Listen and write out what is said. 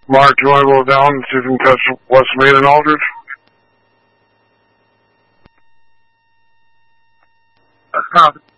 Mark, do you want to go down and see if you can catch West Main and Aldridge? That's copy.